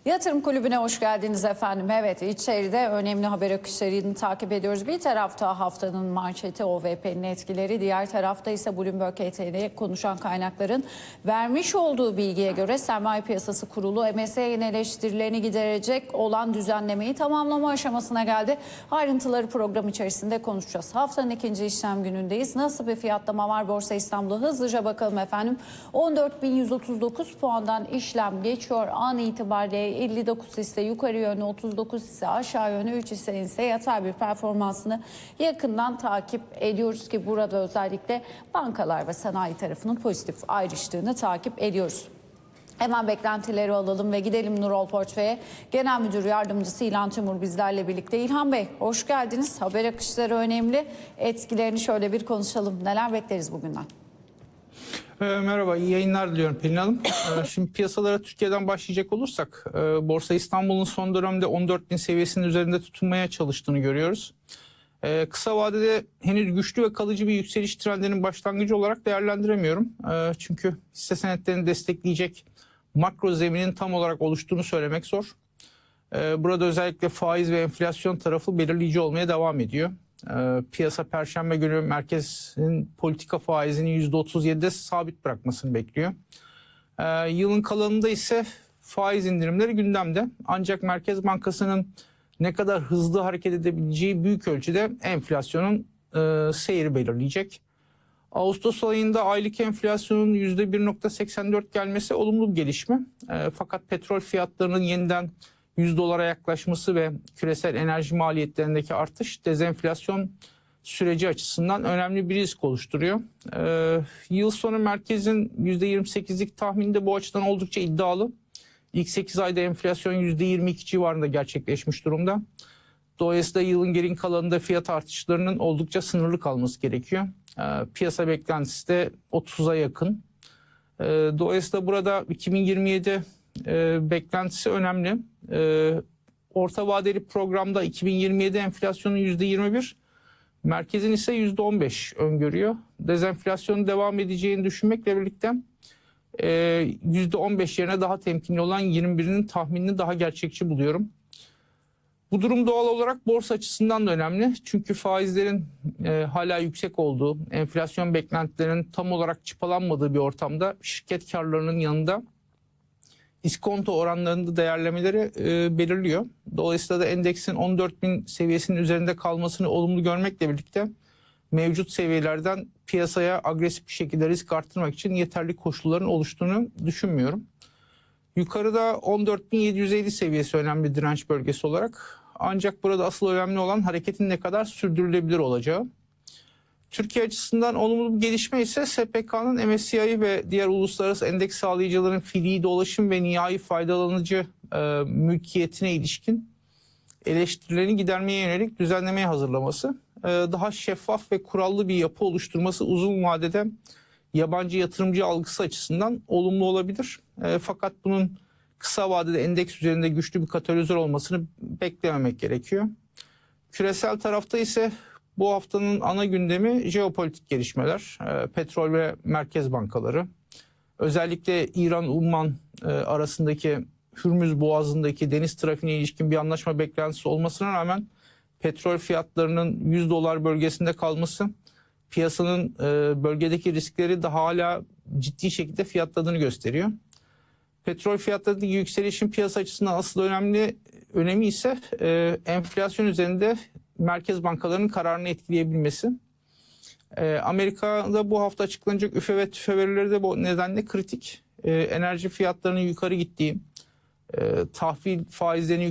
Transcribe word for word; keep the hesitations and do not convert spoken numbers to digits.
Yatırım Kulübü'ne hoş geldiniz efendim. Evet, içeride önemli haber akışlarını takip ediyoruz. Bir tarafta haftanın manşeti O V P'nin etkileri, diğer tarafta ise Bloomberg H T L'ye konuşan kaynakların vermiş olduğu bilgiye göre Sermaye Piyasası Kurulu M S C'nin eleştirilerini giderecek olan düzenlemeyi tamamlama aşamasına geldi. Ayrıntıları program içerisinde konuşacağız. Haftanın ikinci işlem günündeyiz. Nasıl bir fiyatlama var Borsa İstanbul'a? Hızlıca bakalım efendim. on dört bin yüz otuz dokuz puandan işlem geçiyor. An itibariyle elli dokuz hisse yukarı yönlü, otuz dokuz hisse aşağı yönlü, üç hissenin ise yatay bir performansını yakından takip ediyoruz ki burada özellikle bankalar ve sanayi tarafının pozitif ayrıştığını takip ediyoruz. Hemen beklentileri alalım ve gidelim Nurol Portföy'e. Genel Müdür Yardımcısı İlhan Timur bizlerle birlikte. İlhan Bey, hoş geldiniz. Haber akışları önemli. Etkilerini şöyle bir konuşalım. Neler bekleriz bugünden? Merhaba, iyi yayınlar diliyorum Pelin Hanım. Şimdi piyasalara Türkiye'den başlayacak olursak, Borsa İstanbul'un son dönemde on dört bin seviyesinin üzerinde tutunmaya çalıştığını görüyoruz. Kısa vadede henüz güçlü ve kalıcı bir yükseliş trendinin başlangıcı olarak değerlendiremiyorum. Çünkü hisse senetlerini destekleyecek makro zeminin tam olarak oluştuğunu söylemek zor. Burada özellikle faiz ve enflasyon tarafı belirleyici olmaya devam ediyor. Piyasa Perşembe günü merkezin politika faizini yüzde otuz yedide sabit bırakmasını bekliyor. Yılın kalanında ise faiz indirimleri gündemde. Ancak Merkez Bankası'nın ne kadar hızlı hareket edebileceği büyük ölçüde enflasyonun e, seyri belirleyecek. Ağustos ayında aylık enflasyonun yüzde bir virgül seksen dört gelmesi olumlu bir gelişme. E, fakat petrol fiyatlarının yeniden yüz dolara yaklaşması ve küresel enerji maliyetlerindeki artış dezenflasyon süreci açısından önemli bir risk oluşturuyor. Ee, yıl sonu merkezin yüzde yirmi sekizlik tahmini de bu açıdan oldukça iddialı. İlk sekiz ayda enflasyon yüzde yirmi iki civarında gerçekleşmiş durumda. Dolayısıyla yılın geri kalanında fiyat artışlarının oldukça sınırlı kalması gerekiyor. Ee, piyasa beklentisi de otuza yakın. Ee, dolayısıyla burada iki bin yirmi yedi e, beklentisi önemli. Ee, orta vadeli programda iki bin yirmi yedi enflasyonu yüzde yirmi bir, merkezin ise yüzde on beş öngörüyor. Dezenflasyonun devam edeceğini düşünmekle birlikte e, yüzde on beş yerine daha temkinli olan yirmi birinin tahminini daha gerçekçi buluyorum. Bu durum doğal olarak borsa açısından da önemli. Çünkü faizlerin e, hala yüksek olduğu, enflasyon beklentilerinin tam olarak çıpalanmadığı bir ortamda şirket karlarının yanında iskonto oranlarında değerlemeleri e, belirliyor. Dolayısıyla da endeksin on dört bin seviyesinin üzerinde kalmasını olumlu görmekle birlikte mevcut seviyelerden piyasaya agresif bir şekilde risk arttırmak için yeterli koşulların oluştuğunu düşünmüyorum. Yukarıda on dört bin yedi yüz elli seviyesi önemli bir direnç bölgesi olarak. Ancak burada asıl önemli olan hareketin ne kadar sürdürülebilir olacağı. Türkiye açısından olumlu bir gelişme ise S P K'nın M S C I ve diğer uluslararası endeks sağlayıcıların fiili dolaşım ve nihai faydalanıcı e, mülkiyetine ilişkin eleştirilerini gidermeye yönelik düzenlemeye hazırlaması. E, daha şeffaf ve kurallı bir yapı oluşturması uzun vadede yabancı yatırımcı algısı açısından olumlu olabilir. E, fakat bunun kısa vadede endeks üzerinde güçlü bir katalizör olmasını beklememek gerekiyor. Küresel tarafta ise bu haftanın ana gündemi jeopolitik gelişmeler, e, petrol ve merkez bankaları. Özellikle İran-Umman e, arasındaki Hürmüz Boğazı'ndaki deniz trafiğine ilişkin bir anlaşma beklentisi olmasına rağmen petrol fiyatlarının yüz dolar bölgesinde kalması piyasanın e, bölgedeki riskleri daha hala ciddi şekilde fiyatladığını gösteriyor. Petrol fiyatlarındaki yükselişin piyasa açısından asıl önemli önemi ise e, enflasyon üzerinde merkez bankalarının kararını etkileyebilmesi. Ee, Amerika'da bu hafta açıklanacak üfe ve tüfe verileri de bu nedenle kritik. Ee, enerji fiyatlarının yukarı gittiği, e, tahvil faizlerinin